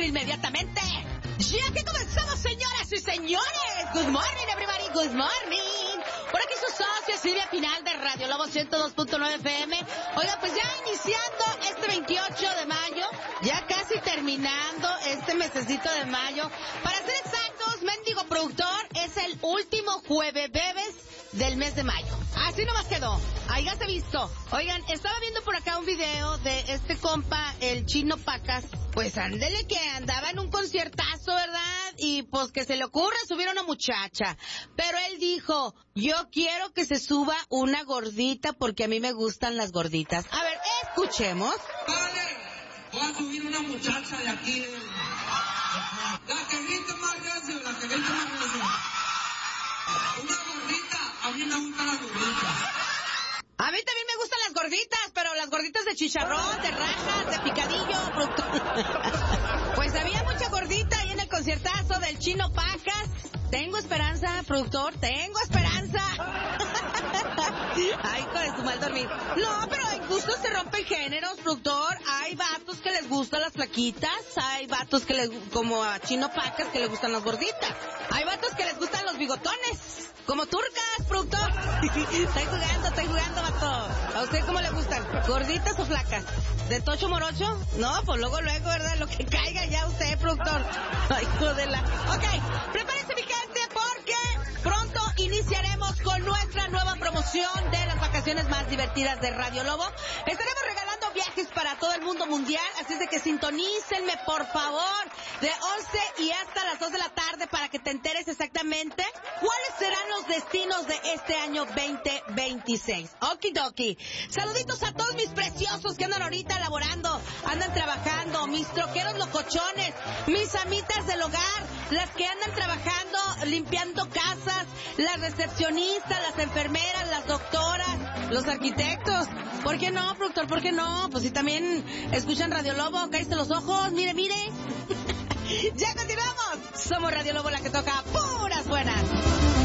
inmediatamente. Ya que comenzamos, señoras y señores. Good morning, everybody. Good morning. Por aquí su socia Silvia Pinal de Radio Lobo 102.9 FM. Oiga, pues ya iniciando este 28 de mayo, ya casi terminando este mesecito de mayo. Para ser exactos, mendigo productor, es el último jueves del mes de mayo. Así nomás quedó. Háyase visto. Oigan, estaba viendo por acá un video de este compa, el Chino Pacas. Pues ándele que andaba en un conciertazo, ¿verdad? Y pues que se le ocurre subir a una muchacha. Pero él dijo, yo quiero que se suba una gordita porque a mí me gustan las gorditas. A ver, escuchemos. Vale, voy a subir una muchacha de aquí. La que grita más recio, la que grita más recio. Una gordita, a mí me gustan las gorditas. A mí también me gustan las gorditas, pero las gorditas de chicharrón, de rajas, de picadillo. Pues había mucha gordita ahí en el conciertazo del Chino Pacas. Tengo esperanza, productor, tengo esperanza. Ay, con su mal dormir. No, pero en gusto se rompen géneros, productor. Hay vatos que les gustan las flaquitas, hay vatos que les, como a Chino Pacas, que les gustan las gorditas. Hay vatos que les gustan los bigotones, como turcas, productor. Estoy jugando, vato. ¿A usted cómo le gustan? ¿Gorditas o flacas? ¿De tocho morocho? No, pues luego, ¿verdad? Lo que caiga ya usted, productor. Ay, jodela. Ok, prepárese, mi gente, porque pronto iniciaremos con nuestra nueva promoción de las vacaciones más divertidas de Radio Lobo. Estaremos regalando viajes para todo el mundo mundial, así es de que sintonícenme, por favor, de 11 y hasta las 2 de la tarde para que te enteres exactamente cuáles serán los destinos de este año 2026. Okidoki. Saluditos a todos mis preciosos que andan ahorita laborando, andan trabajando, mis troqueros locochones, mis amitas del hogar, las que andan trabajando, limpiando casas, las recepcionistas, las enfermeras, las doctoras, los arquitectos. ¿Por qué no, productor? ¿Por qué no? Pues si también escuchan Radio Lobo, cállate los ojos, mire. Ya continuamos. Somos Radio Lobo, la que toca puras buenas.